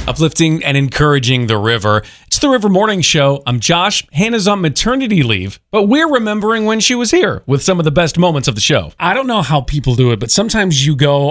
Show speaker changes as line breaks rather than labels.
uplifting and encouraging the river. It's the River Morning Show. I'm Josh. Hannah's on maternity leave, but we're remembering when she was here with some of the best moments of the show.
I don't know how people do it, but sometimes you go